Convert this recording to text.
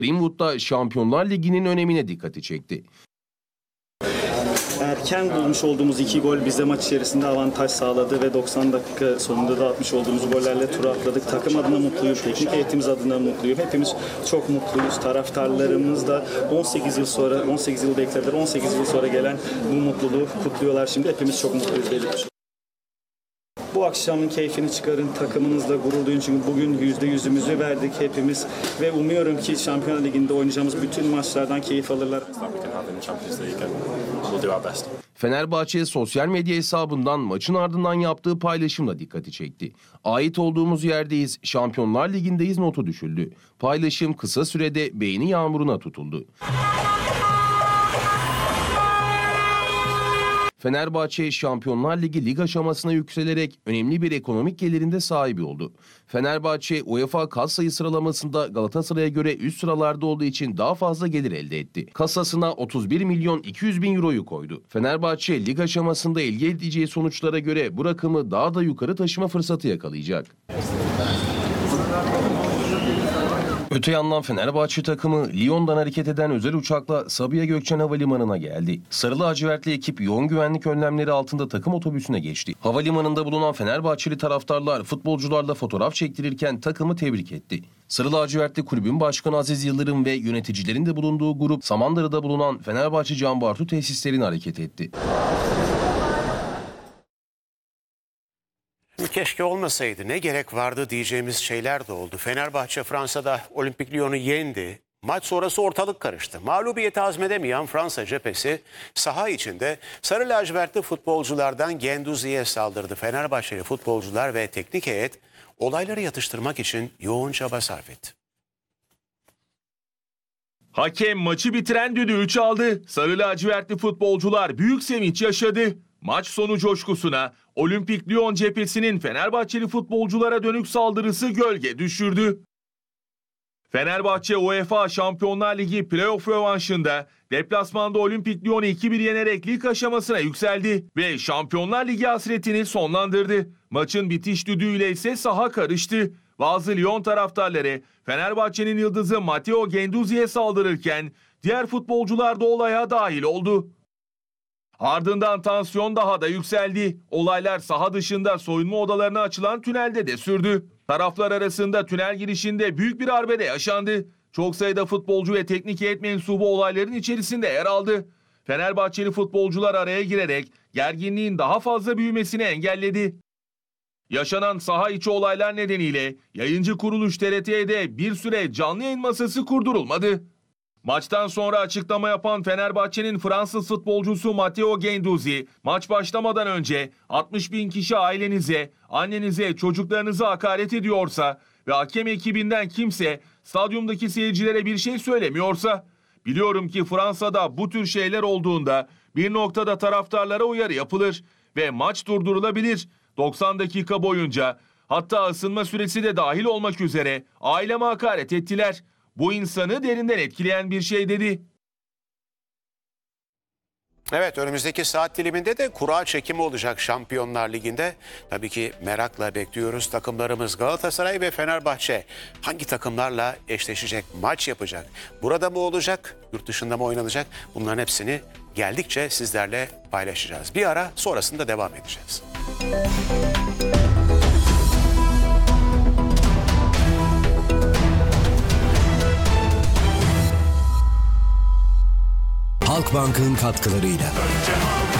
Greenwood'da Şampiyonlar Ligi'nin önemine dikkati çekti. Erken bulmuş olduğumuz 2 gol bize maç içerisinde avantaj sağladı ve 90 dakika sonunda da atmış olduğumuz gollerle turu atladık. Takım adına mutluyum, teknik heyetimiz adına mutluyum. Hepimiz çok mutluyuz. Taraftarlarımız da 18 yıl sonra, 18 yıl beklediler. 18 yıl sonra gelen bu mutluluğu kutluyorlar şimdi. Hepimiz çok mutluyuz belli. Bu akşamın keyfini çıkarın, takımınızla gurur duyun çünkü bugün %100'ümüzü verdik hepimiz ve umuyorum ki Şampiyonlar Ligi'nde oynayacağımız bütün maçlardan keyif alırlar. Fenerbahçe sosyal medya hesabından maçın ardından yaptığı paylaşımla dikkati çekti. Ait olduğumuz yerdeyiz, Şampiyonlar Ligi'ndeyiz notu düşüldü. Paylaşım kısa sürede beğeni yağmuruna tutuldu. Fenerbahçe Şampiyonlar Ligi lig aşamasına yükselerek önemli bir ekonomik gelirinde sahibi oldu. Fenerbahçe UEFA katsayı sıralamasında Galatasaray'a göre üst sıralarda olduğu için daha fazla gelir elde etti. Kasasına 31 milyon 200 bin euroyu koydu. Fenerbahçe lig aşamasında elde edeceği sonuçlara göre bu rakamı daha da yukarı taşıma fırsatı yakalayacak. Öte yandan Fenerbahçe takımı Lyon'dan hareket eden özel uçakla Sabiha Gökçen Havalimanı'na geldi. Sarı lacivertli ekip yoğun güvenlik önlemleri altında takım otobüsüne geçti. Havalimanında bulunan Fenerbahçeli taraftarlar futbolcularla fotoğraf çektirirken takımı tebrik etti. Sarı lacivertli kulübün başkanı Aziz Yıldırım ve yöneticilerin de bulunduğu grup Samandıra'da bulunan Fenerbahçe Can Bartu tesislerine hareket etti. Keşke olmasaydı, ne gerek vardı diyeceğimiz şeyler de oldu. Fenerbahçe Fransa'da Olimpik Lyon'u yendi. Maç sonrası ortalık karıştı. Mağlubiyeti hazmedemeyen Fransa cephesi saha içinde sarı lacivertli futbolculardan Guendouzi'ye saldırdı. Fenerbahçeli futbolcular ve teknik heyet olayları yatıştırmak için yoğun çaba sarf etti. Hakem maçı bitiren düdüğü çaldı. Sarı lacivertli futbolcular büyük sevinç yaşadı. Maç sonu coşkusuna Olimpik Lyon cephesinin Fenerbahçeli futbolculara dönük saldırısı gölge düşürdü. Fenerbahçe UEFA Şampiyonlar Ligi playoff rövanşında deplasmanda Olimpik Lyon'u 2-1 yenerek lig aşamasına yükseldi ve Şampiyonlar Ligi hasretini sonlandırdı. Maçın bitiş düdüğüyle ise saha karıştı. Bazı Lyon taraftarları Fenerbahçe'nin yıldızı Matteo Guendouzi'ye saldırırken diğer futbolcular da olaya dahil oldu. Ardından tansiyon daha da yükseldi. Olaylar saha dışında soyunma odalarına açılan tünelde de sürdü. Taraflar arasında tünel girişinde büyük bir arbede yaşandı. Çok sayıda futbolcu ve teknik heyet mensubu olayların içerisinde yer aldı. Fenerbahçeli futbolcular araya girerek gerginliğin daha fazla büyümesini engelledi. Yaşanan saha içi olaylar nedeniyle yayıncı kuruluş TRT'de bir süre canlı yayın masası kurdurulmadı. Maçtan sonra açıklama yapan Fenerbahçe'nin Fransız futbolcusu Matteo Guendouzi, maç başlamadan önce 60 bin kişi ailenize, annenize, çocuklarınıza hakaret ediyorsa ve hakem ekibinden kimse stadyumdaki seyircilere bir şey söylemiyorsa, biliyorum ki Fransa'da bu tür şeyler olduğunda bir noktada taraftarlara uyarı yapılır ve maç durdurulabilir. 90 dakika boyunca, hatta ısınma süresi de dahil olmak üzere aileme hakaret ettiler. Bu insanı derinden etkileyen bir şey dedi. Evet, önümüzdeki saat diliminde de kura çekimi olacak Şampiyonlar Ligi'nde. Tabii ki merakla bekliyoruz. Takımlarımız Galatasaray ve Fenerbahçe hangi takımlarla eşleşecek, maç yapacak? Burada mı olacak, yurt dışında mı oynanacak? Bunların hepsini geldikçe sizlerle paylaşacağız. Bir ara, sonrasında devam edeceğiz. Halkbank'ın katkılarıyla.